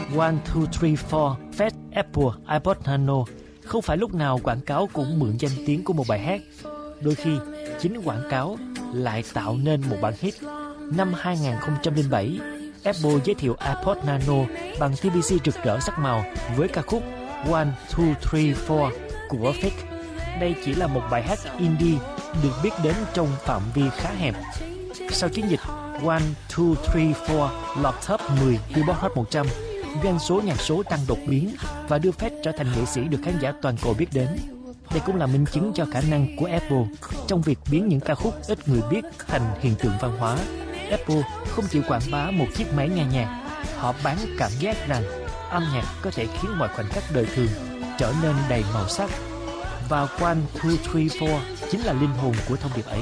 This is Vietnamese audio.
One, Two, Three, Four, Fat, Apple, iPod Nano không phải lúc nào quảng cáo cũng mượn danh tiếng của một bài hát. Đôi khi, chính quảng cáo lại tạo nên một bản hit. Năm 2007, Apple giới thiệu iPod Nano bằng TVC rực rỡ sắc màu với ca khúc One, Two, Three, Four của Fake. Đây chỉ là một bài hát indie được biết đến trong phạm vi khá hẹp. Sau chiến dịch One, Two, Three, Four lọt top 10 Billboard Hot 100, doanh số nhạc số tăng đột biến và đưa Fate trở thành nghệ sĩ được khán giả toàn cầu biết đến. Đây cũng là minh chứng cho khả năng của Apple trong việc biến những ca khúc ít người biết thành hiện tượng văn hóa. Apple không chịu quảng bá một chiếc máy nghe nhạc, họ bán cảm giác rằng âm nhạc có thể khiến mọi khoảnh khắc đời thường trở nên đầy màu sắc. Và One, Two, Three, Four chính là linh hồn của thông điệp ấy.